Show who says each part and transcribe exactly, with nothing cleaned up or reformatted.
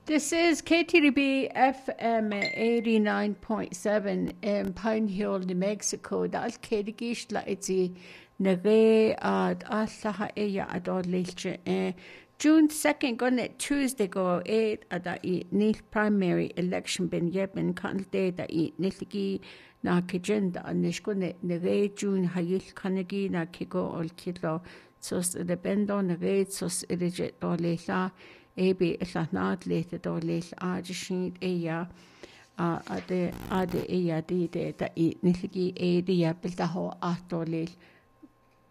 Speaker 1: This is K T D B F M eighty-nine point seven in Pine Hill, New Mexico. Dal Kedigish la iti nage ad allaha eya ador leilche eh June second gonna Tuesday go eight ada I nil primary election ben yeben kanlte da I nilgi na kigenda anishkone nage June hayil kanagi na kigo ol kilo sos de bendo nage sos elejet dolela Ebi illahnad leite dolil ajishid eya ade ade eya de de da I nilgi e de ya bilda ho atolil